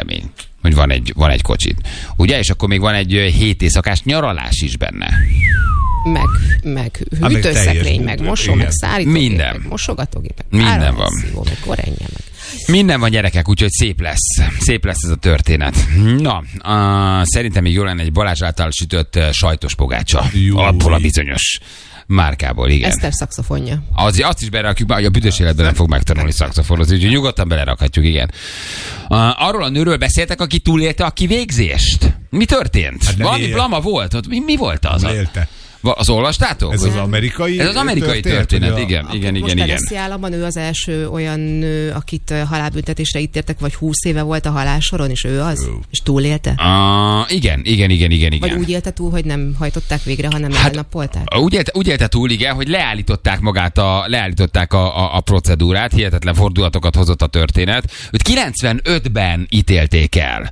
élmény, hogy van egy kocsit. Ugye? És akkor még van egy 7 éjszakás nyaralás is benne. Meg hűtőszekrény, meg mosó, meg szárítógép, minden. meg mosogatógép, Minden van. Szívó, meg korenje, meg. Minden van, gyerekek, úgyhogy szép lesz. Szép lesz ez a történet. Na, szerintem még jól lenne egy Balázs által sütött sajtos pogácsa. Abból a bizonyos márkából, igen. Eszter szaxofonja. Azt is berakjuk, hogy a büdös életben nem fog megtanulni szaxofonozni, úgyhogy nyugodtan belerakhatjuk, igen. Arról a nőről beszéltek, aki túlélte a kivégzést? Mi történt? Hát valami blama volt? Ott mi volt az? Élte. Az olvastátok? Ez az amerikai történet, igen. Most Tennessee államban ő az első olyan nő, akit halálbüntetésre ítéltek, vagy 20 éve volt a halálsoron, és ő az? És túlélte? Igen. Vagy úgy élte túl, hogy nem hajtották végre, hanem elnappolták? Úgy élte túl, igen, hogy leállították a procedúrát, hihetetlen fordulatokat hozott a történet. Őt 95-ben ítélték el.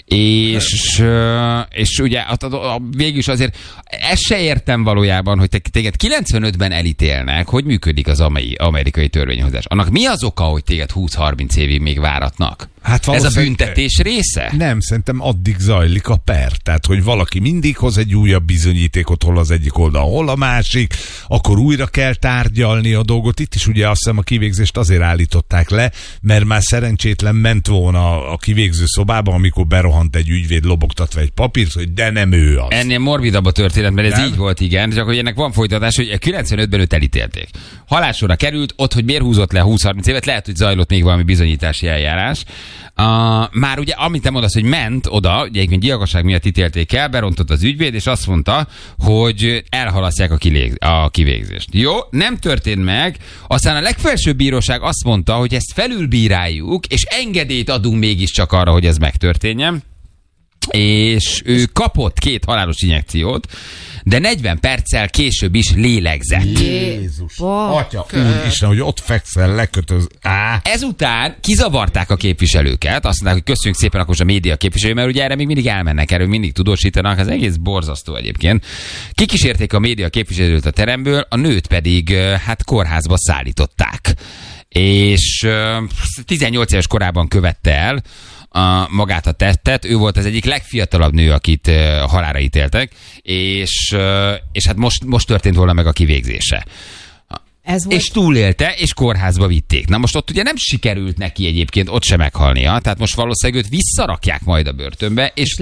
És ugye végül is azért ezt se értem valójában, hogy téged 95-ben elítélnek, hogy működik az amerikai törvényhozás. Annak mi az oka, hogy téged 20-30 évig még váratnak? Hát ez a büntetés része? Nem, szerintem addig zajlik a per. Tehát, hogy valaki mindig hoz egy újabb bizonyítékot, hol az egyik oldal, hol a másik, akkor újra kell tárgyalni a dolgot. Itt is ugye azt hiszem a kivégzést azért állították le, mert már szerencsétlen ment volna a kivégző szobába, amikor berohant egy ügyvéd lobogtatva egy papírt, hogy de nem ő az. Ennél morbidabb a történet, mert ez így volt, igen, csak hogy ennek van folytatás, hogy 95-ben őt elítélték. Halálsorra került, ott, hogy miért húzott le 20-30 évet, lehet, hogy zajlott még valami bizonyítási eljárás. Már ugye, amit te mondasz, hogy ment oda, ugye egyébként gyilkosság miatt ítélték el, berontott az ügyvéd, és azt mondta, hogy elhalasztják a kivégzést. Jó, nem történt meg, aztán a legfelsőbb bíróság azt mondta, hogy ezt felülbíráljuk, és engedélyt adunk mégiscsak arra, hogy ez megtörténjen. És ő kapott 2 halálos injekciót, de 40 perccel később is lélegzett. Jézus! Atya, úristen, hogy ott fekszel, lekötöz. Ezután kizavarták a képviselőket, azt mondták, hogy köszönjük szépen akkor a média képviselő, mert ugye erre még mindig elmennek, erről mindig tudósítanak, ez egész borzasztó egyébként. Kikísérték a média képviselőt a teremből, a nőt pedig hát kórházba szállították. És 18 éves korában követte el magát a tettet. Ő volt az egyik legfiatalabb nő, akit halálra ítéltek, és hát most történt volna meg a kivégzése. És túlélte, és kórházba vitték. Na most ott ugye nem sikerült neki egyébként ott sem meghalnia, tehát most valószínűleg őt visszarakják majd a börtönbe, és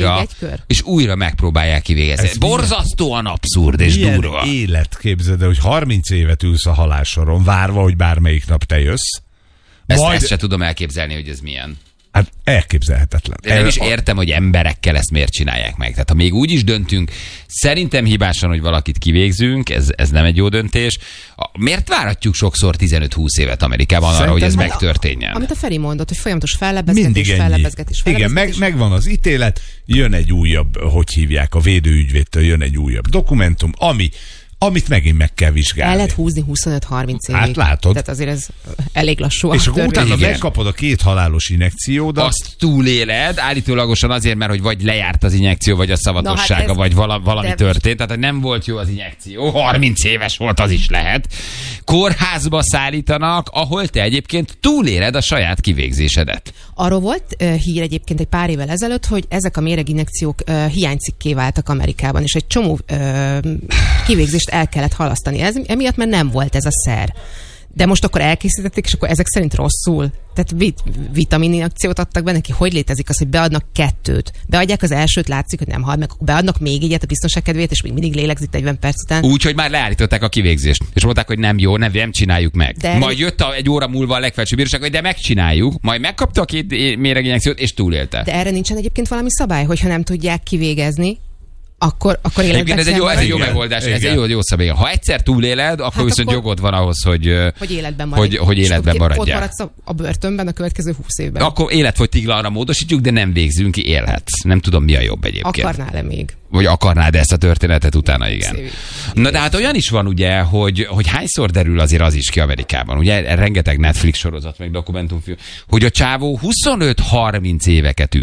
újra megpróbálják kivégezni. Ez borzasztóan abszurd és durva. Élet, képzeld el, hogy 30 évet ülsz a halálsoron, várva, hogy bármelyik nap te jössz. Ezt se tudom elképzelni, hogy ez milyen. Hát elképzelhetetlen. Én nem is értem, hogy emberekkel ezt miért csinálják meg. Tehát ha még úgy is döntünk, szerintem hibásan, hogy valakit kivégzünk, ez nem egy jó döntés. Miért várhatjuk sokszor 15-20 évet Amerikában arra, hogy ez megtörténjen? Amit a Feri mondott, hogy folyamatos fellebezgetés. Igen, megvan az ítélet, jön egy újabb, hogy hívják, a védőügyvédtől jön egy újabb dokumentum, amit megint meg kell vizsgálni. El lehet húzni 25-30 évig. Hát látod. Tehát azért ez elég lassú. És akkor utána megkapod a 2 halálos injekciódat. Azt túléled, állítólagosan azért, mert hogy vagy lejárt az injekció, vagy a szavatossága, vagy valami történt. Tehát nem volt jó az injekció. 30 éves volt, az is lehet. Kórházba szállítanak, ahol te egyébként túléled a saját kivégzésedet. Arról volt hír egyébként egy pár évvel ezelőtt, hogy ezek a méreginjekciók hiánycikké váltak Amerikában, és egy csomó kivégzést el kellett halasztani. Emiatt, mert nem volt ez a szer. De most akkor elkészítették, és akkor ezek szerint rosszul. Tehát vitamininjekciót adtak be neki. Hogy létezik az, hogy beadnak 2? Beadják az elsőt, látszik, hogy nem hal meg, akkor beadnak még egyet a biztonság kedvéért, és még mindig lélegzik 40 perc után. Úgy, hogy már leállították a kivégzést. És mondták, hogy nem jó, nem csináljuk meg. Majd jött egy óra múlva a legfelsőbb bíróság, hogy de megcsináljuk. Majd megkapta a 2 méreginjekciót, és túlélte. De erre nincsen egyébként valami szabály, hogyha nem tudják kivégezni, akkor életben ez egy jó megoldás, ez egy jó szabály. Ha egyszer túléled, akkor viszont jogod van ahhoz, hogy életben maradjál. Ott maradsz a börtönben a következő 20 évben. Akkor életfogytiglanra módosítjuk, de nem végzünk ki, élhetsz. Nem tudom, mi a jobb egyébként. Akarnál-e még? Vagy akarnád ezt a történetet utána, igen. Na de hát olyan is van ugye, hogy hányszor derül azért az is ki Amerikában. Ugye rengeteg Netflix sorozat, meg dokumentumfilm, hogy a csávó 25-30 éveket ül.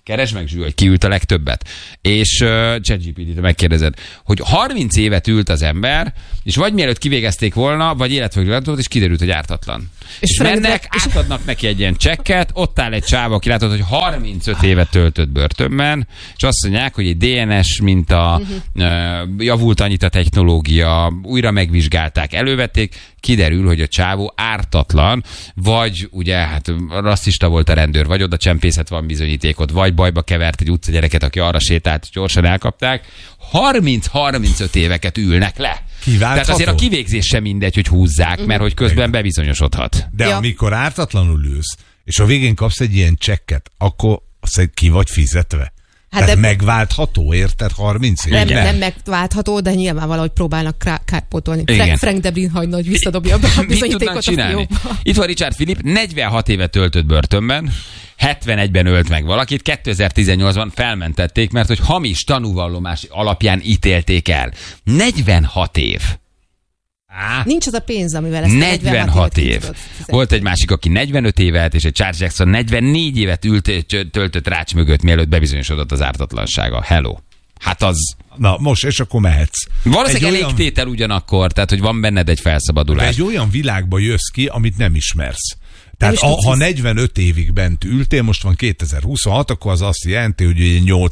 Keresd meg, Zsül, hogy ki ült a legtöbbet. És ChatGPT-t megkérdezed, hogy 30 évet ült az ember, és vagy mielőtt kivégezték volna, vagy életfogytiglantot, és kiderült, hogy ártatlan. És mennek, átadnak neki egy ilyen csekket, ott áll egy csáva, aki látod, hogy 35 évet töltött börtönben, és azt mondják, hogy egy DNS minta, javult annyit a technológia, újra megvizsgálták, elővették, kiderül, hogy a csávó ártatlan, vagy ugye, hát rasszista volt a rendőr, vagy oda csempészet van bizonyítékot, vagy bajba kevert egy utcagyereket, aki arra sétált, gyorsan elkapták. 30-35 éveket ülnek le. Tehát azért a kivégzés sem mindegy, hogy húzzák, mert hogy közben bebizonyosodhat. De amikor ártatlanul ülsz, és a végén kapsz egy ilyen csekket, akkor azt ki vagy fizetve? Hát tehát megváltható, érted? 30 év? Nem megváltható, de nyilván valahogy próbálnak kárpótolni. Frank Debrin hagyna, hogy visszadobja be a bizonyítékot a fiókba. Itt van Richard Philipp, 46 évet töltött börtönben, 71-ben ölt meg valakit, 2018-ban felmentették, mert hogy hamis tanúvallomás alapján ítélték el. 46 év. Nincs az a pénz, amivel ezt 46 év. Volt egy másik, aki 45 évet, és egy Charles Jackson 44 évet töltött rács mögött, mielőtt bebizonyosodott az ártatlansága. Hello. Hát az... Na most, és akkor mehetsz. Valószínűleg elégtétel ugyanakkor, tehát hogy van benned egy felszabadulás. De egy olyan világba jössz ki, amit nem ismersz. Tehát ha 45 évig bent ültél, most van 2026, akkor az azt jelenti, hogy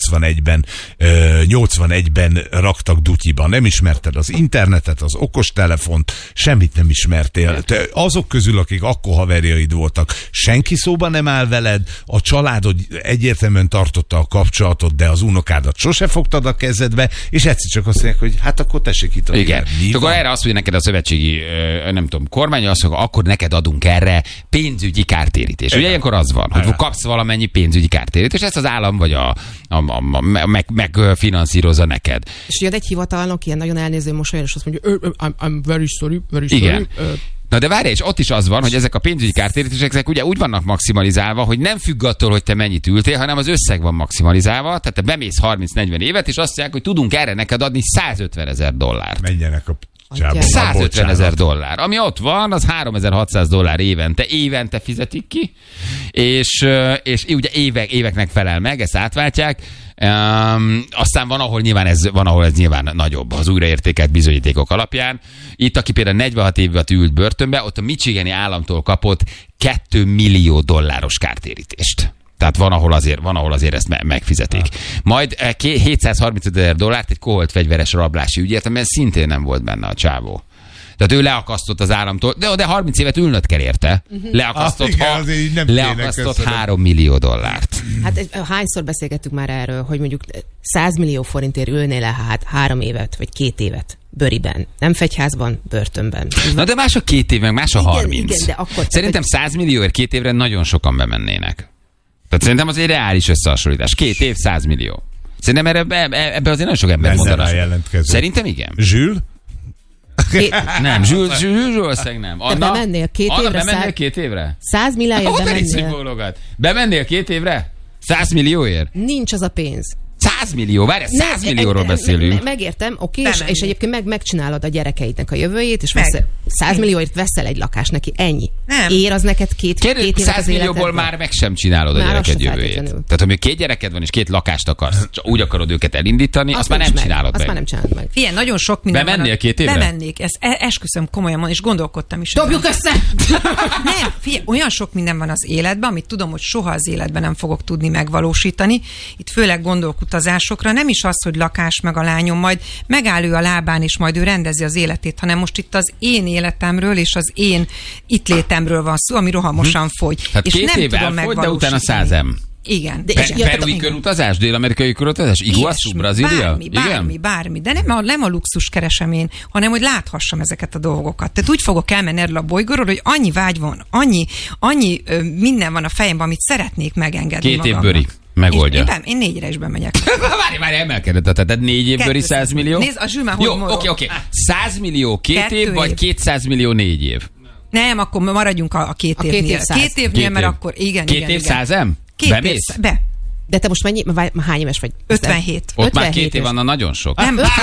81-ben raktak dutyiban. Nem ismerted az internetet, az okostelefont, semmit nem ismertél. Te azok közül, akik akkor haverjaid voltak, senki szóba nem áll veled, a családod egyértelműen tartotta a kapcsolatot, de az unokádat sose fogtad a kezedbe, és egyszer csak azt mondják, hogy hát akkor tessék itt. Igen. Akkor erre azt mondja neked a szövetségi, nem tudom, kormány, azt mondja, akkor neked adunk erre pénzügyi kártérítés. Ugye ilyenkor az van, hogy kapsz valamennyi pénzügyi kártérítést, ezt az állam vagy megfinanszírozza neked. És jön egy hivatalnok, ilyen nagyon elnéző mosolyan, és azt mondja, I'm very sorry. Igen. Na de várj, és ott is az van, hogy ezek a pénzügyi kártérítések ezek ugye úgy vannak maximalizálva, hogy nem függ attól, hogy te mennyit ültél, hanem az összeg van maximalizálva, tehát te bemész 30-40 évet, és azt mondják, hogy tudunk erre neked adni $150,000. Menjenek a $150,000. Ami ott van, az $3,600 évente fizetik ki, és ugye éveknek felel meg, ezt átváltják. Aztán van, ahol ez nyilván nagyobb az újraértékelt bizonyítékok alapján. Itt, aki például 46 évet ült börtönbe, ott a Michigani államtól kapott $2 millió kártérítést. Tehát van, ahol azért ezt megfizetik. Majd $735,000 egy koholt fegyveres rablási ügyért, amiben szintén nem volt benne a csávó. Tehát ő leakasztott az államtól, de 30 évet ülnöd kell érte. Leakasztott $3 millió. Hát hányszor beszélgettük már erről, hogy mondjuk 100 millió forintért ülnél le 3 évet, vagy 2 évet bőriben. Nem fegyházban, börtönben. Na de más a 2 év, meg más a 30. Igen, de akkor, szerintem 100 millióért 2 évre nagyon sokan bemennének. Tehát szerintem az egy reális összehasonlítás. 2 év, 100 millió. Szerintem ebbe azért nagyon sok ember mondaná. Szerintem igen. Zsül? Nem, Zsül valószínűleg nem. Anna, de bemennél 2 évre? Bemennél 2 évre? 100 millióért bemennél. Bemennél 2 évre? 100 millióért? Nincs az a pénz. 100 millió, várj, 100 millióról beszélünk. Megértem, oké, és egyébként megcsinálod a gyerekeidnek a jövőjét, és 100 millióért veszel egy lakást neki, ennyi. Nem. Ér az neked 2 évet 100 millióból már meg sem csinálod a gyereked jövőjét. Tehát, ha még 2 gyereked van, és 2 lakást akarsz, csak úgy akarod őket elindítani, azt már nem csinálod meg. Azt már nem csinálod meg. Figyelj, nagyon sok minden van. Bemennél 2 évre? Bemennék, ezt esküszöm komolyan, és gondolkodtam is. Dobjuk össze! Nem, figyelj, olyan sok minden van az életben, amit tudom, hogy soha az életben nem fogok tudni megvalósítani. Itt főleg gondolok utazásokra, nem is az, hogy lakás meg a lányom, majd megáll ő a lábán, és majd ő rendezi az életét, hanem most itt az én életemről és az én itt létemről van szó, ami rohamosan fogy. Hát és 2 nem év tudom elfogy, de utána 100M. Igen. Perui körutazás, dél-amerikai körutazás, Iguazu, Brazília? Bármi. De nem a luxus keresem én, hanem hogy láthassam ezeket a dolgokat. Tehát úgy fogok elmenni erről a bolygóról, hogy annyi vágy van, annyi minden van a fejemben, amit szeretnék megengedni 2 év bőrig. Megoldja. Én 4-re is bemegyek. Várj, emelkedett. Tehát 4 év bőri 100 millió? Nézd, a Zsül már hogy morog. Oké. 100 millió 2 év, vagy 200 millió 4 év? Nem, akkor maradjunk a 2 évnél. 2 évnél, mert akkor igen. 2 év 100M? Bemész? De te most hány éves vagy? 57. Ott már 2 év van, nagyon sok. Nem, 50.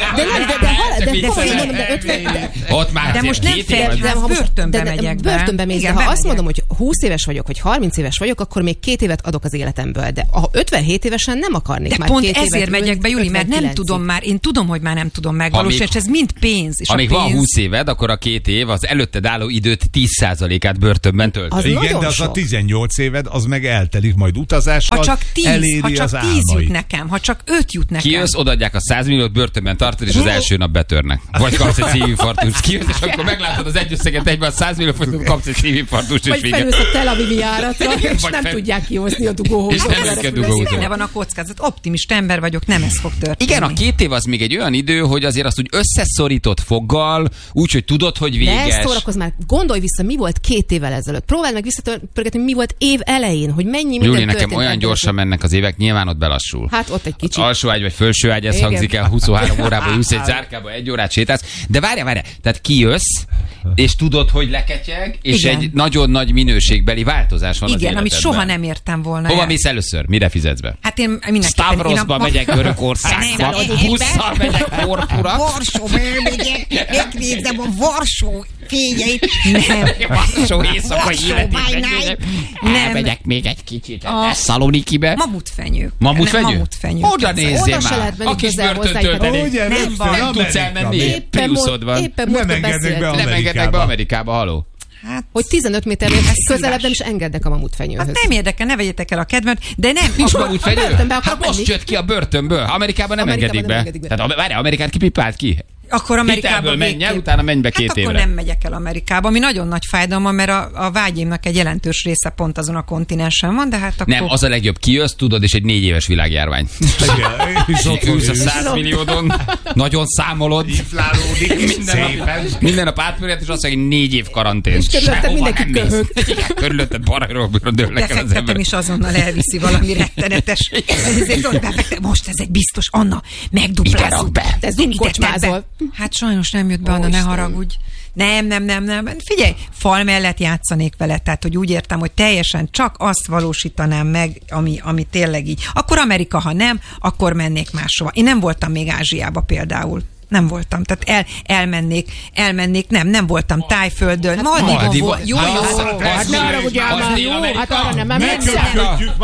Ott már de most nem börtönbe megyek be. Börtönbe mész, de ha azt mondom, hogy 20 éves vagyok, vagy 30 éves vagyok, akkor még 2 évet adok az életemből. De ha 57 évesen nem akarnék de már pont 2 ezért megyek be, Juli, mert nem tudom már, én tudom, hogy már nem tudom megvalósítani, és ez mind pénz. És ha még van 20 éved, akkor a 2 év az előtted álló időt 10%-át börtönben töltött. Igen, de az a 18 éved, az meg eltelik majd utazással, ha csak 10 jut nekem, ha csak 5 jut nekem. Kijössz, odaadják a 100 milliót, börtönben tartod, és az első nap betörnek. Vagy kapsz egy szívinfarktust. Kijössz, és akkor meglátod az egy összeget egyben, a 100 millió forintot kapsz egy szívinfarktust, és vagy felülsz a Tel Avivi járatra, és nem tudják kihozni a dugóhúzót. Benne van a kockázat. Optimista ember vagyok, nem ez fog történni. Igen, a 2 év az még egy olyan idő, hogy azért azt úgy összeszorított foggal, úgyhogy tudod, hogy véges. Ne szórakozz már, gondolj vissza, mi volt 2 évvel ezelőtt. Próbáld meg visszapörgetni, mi volt év elején, hogy mennyi minden Júli, nekem történt. olyan gyorsan mennek az évek, nyilván ott belassul. Hát ott egy kicsit. Alsó ágy vagy felső ágy, ez hangzik el, 23 órában ülsz egy zárkába, 1 órát sétálsz. De várjál, tehát kijössz, és tudod, hogy leketyeg, és igen. egy nagyon nagy minőségbeli változás van az életedben. Amit soha nem értem volna. Hova mész először? Mire fizetsz be? Hát én mindenképpen... Stavrosba megyek Görögországba, busszal megyek Korfura. Varsóba elmegyek, megnézem a Varsó fényeit. Nem. Varsó éjszakai életét. Nem. Megyek még egy kicsit Szalonikibe. Mamutfenyők. Mamutfenyők? Oda nézzél már. A kis börtöntölteni. Nem tudsz elmenni. Priuszod van. Éppen most beszéltem. Nem engednek be Amerikába, haló. Hát, hogy 15 méternél közelebb nem is engednek a mamutfenyőhöz. Hát nem érdekel, ne vegyetek el a kedvet, de nem. Nincs mamutfenyő? Hát most jött ki a börtönből. Amerikában nem engedik be. Tehát várjál, Amerikát kipipált ki? Akkor Amerikában menj el, utána menj be 2 évre. Akkor nem megyek el Amerikába, ami nagyon nagy fájdalma, mert a vágyaimnak egy jelentős része pont azon a kontinensen van, de hát akkor... Nem, az a legjobb, kijössz, tudod, és egy 4 éves világjárvány. Ülsz a 100 milliódon, nagyon számolod. Inflálódik minden nap átmérhet, és azt mondja, hogy 4 év karantén. És körülötted mindenki köhög. Körülötted balra dőlnek el az ember. is azonnal elviszi valami rettenetes. Most ez egy biztos, Anna, megduplázzuk be. Ez kocsmázol. Hát sajnos nem jött be, Anna, ne haragudj. Nem. Figyelj, fal mellett játszanék vele, tehát hogy úgy értem, hogy teljesen csak azt valósítanám meg, ami tényleg így. Akkor Amerika, ha nem, akkor mennék máshova. Én nem voltam még Ázsiába például. Nem voltam, tehát elmennék, nem voltam Tájföldön. Maldivon volt. Jó. Hát ne arra ugyan már, jó, hát arra nem emlékszem.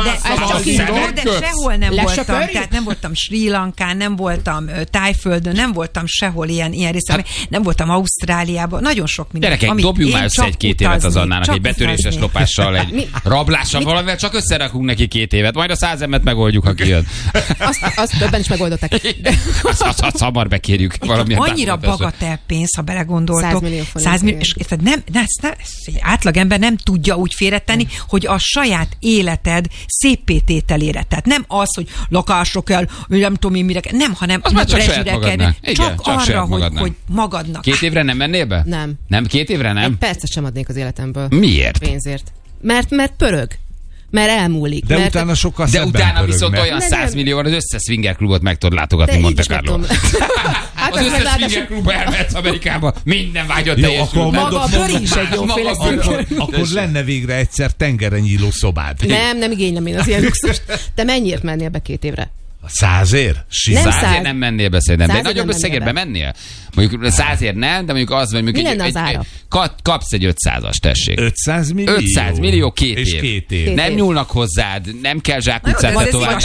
De sehol nem voltam, tehát nem voltam Sri Lankán, nem voltam Tájföldön, nem voltam sehol ilyen részben, nem voltam Ausztráliában, nagyon sok minden. Gyerekek, dobjunk már össze 1-2 évet az Annának, egy betöréses lopással, egy rablással, valamivel csak összerakunk neki 2 évet, majd a 100 emet megoldjuk, ha kijön. Azt többen is megoldották. Azt hamar bekérjük. Annyira bagatel pénz, ha belegondoltok. 100 millió forint. 100 millió, és egy átlagember nem tudja úgy félretenni, hogy a saját életed széppétételére. Tehát nem az, hogy lakásra kell, nem tudom én mire kell, nem, hanem rezsire kell. Csak arra, hogy magadnak. 2 évre nem mennél be? Nem. Nem 2 évre nem? Egy percet sem adnék az életemből. Miért? Pénzért. Mert pörög. Mert elmúlik. De utána sokkal de szebben utána pörög, viszont mert... olyan 100 millió van, az összes swinger klubot meg tudod látogatni Monte Carlo. Hát az összes swinger klubba elmehetsz Amerikába, minden vágyat teljesül. Maga a bőr is egy jóféle swinger. Akkor lenne végre egyszer tengeren nyíló szobád. Nem igénylem én az ilyen luxust. Te mennyiért mennél be 2 évre? 100-ért? 100-ért nem mennél be szerintem. De 100-ért nagyobb nem összegérbe mennél? Mondjuk 100-ért nem, de mondjuk az, vagy mondjuk mi lenne az ára? Kapsz egy 500-as, tessék. 500 millió? 500 millió, 2 és év. 2 év. Nem nyúlnak hozzád, nem kell zsákutcát tetoválni.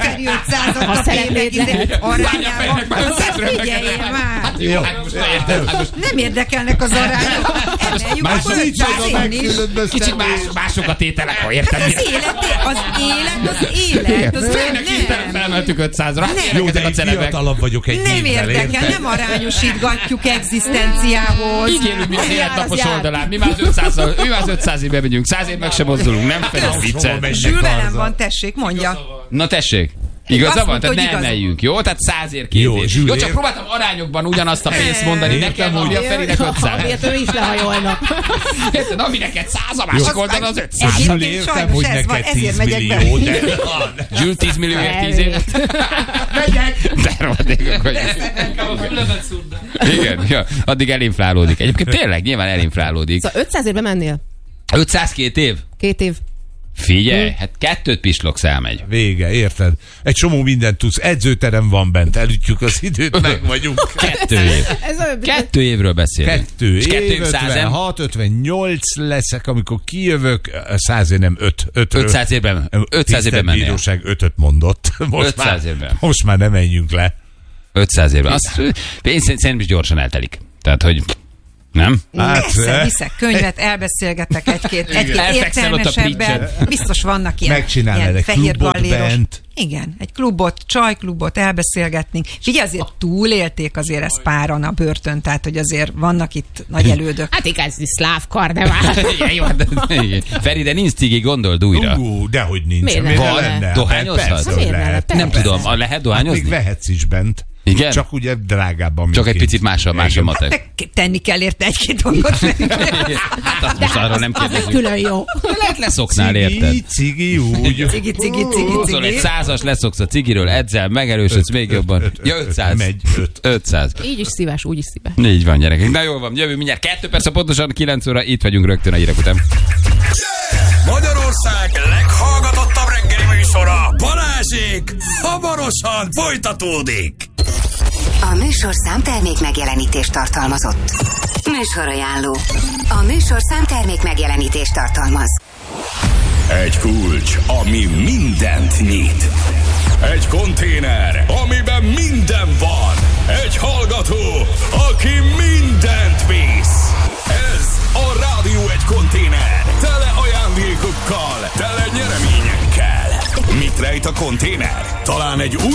Ha szeretnéd, lehet. Nem érdekelnek az arányok. Emeljük akkor 500-ért. Kicsit mások a tételek, ha érted. Az élet. Nem. Felmeltük 500-ra. Jó, de egy fiatalabb vagyok egy nem évvel, érdekel, nem arányosítgatjuk egzisztenciához. Így élünk mi az életnapos oldalán. Mi már az 500-ig bemegyünk. 100-ért meg sem mozdulunk. Nem fel viccet. Zsül velem van, tessék, mondja. Na tessék. Igaza van? Tehát ne emeljünk, jó? Tehát 100-ért 2 év. Jó, csak próbáltam arányokban ugyanazt a pénzt mondani, nekem úgy a Ferinek 500. Miért ő is lehajolna? Érted, ami neked 100, a másik oldalon az 500. Zsül, értem, hogy neked 10 millió, de... Zsül 10 millióért 10 évet? Megyek! De rohadékok vagy. Igen, ja, addig elinflálódik. Egyébként tényleg nyilván elinflálódik. Szóval 500 évbe mennél? 502 év? 2 év. Figyelj, hát 2 pislogsz, elmegy. Vége, érted? Egy csomó mindent tudsz. Edzőterem van bent, elütjük az időt, meg vagyunk. 2 év. 2 évről beszélünk. 2 És 2 év, év 100 56, 58 leszek, amikor kijövök, 100 év nem 5. 500 évben. 500 évben mennél. Bíróság 5-öt mondott. Most 500 évben. Most már nem menjünk le. 500 évben. Azt, én szerintem is gyorsan eltelik. Tehát, hogy nem? Hát, Viszek könyvet, elbeszélgetek egy-két Elfekszel ott a értelmesebben. Biztos vannak ilyen, Megcsinálnál egy klubot fehérgalléros. bent. Igen, egy klubot, csajklubot, elbeszélgetnénk. És így azért túlélték azért ezt páran a börtön, tehát hogy azért vannak itt nagy elődök. Hát igazi szláv karnevál. Igen, jó, Feri, de nincs cigi, gondold újra. Dehogy nincs. Miért Miért nem? lenne? Dohányozhatsz? Persze, Miért nem? lehet. Persze. Nem tudom, lehet Hát dohányozni? még vehetsz is bent. Igen? Csak ugye drágábban. Csak egy picit más a matek. De tenni kell érte egy-két dolgot. Hát azt most arról nem kérdezünk. Külön jó. Lehet leszoknál, érted? Cigi, úgy. Cigi. Húzol egy 100-as, leszoksz a cigiről, edzel, megerősödsz még jobban. Ja, 500. Megy 5. 500. Így is szíves, úgy is szíves. Így van, gyerekek. Na jól van, jövő mindjárt 2 perc, pontosan 9 óra, itt vagyunk rögtön a hírek után. Magyarország leghallgatottabb reggeli műsora, Balázsék, hamarosan folytatódik. A műsorszám termék megjelenítést tartalmazott. Műsorajánló. A műsorszám termék megjelenítést tartalmaz. Egy kulcs, ami mindent nyit. Egy konténer, amiben minden van. Egy hallgató, aki mindent visz. Ez a Rádió Egy konténer. Tele ajándékokkal, tele nyereményekkel. Mit rejt a konténer? Talán egy új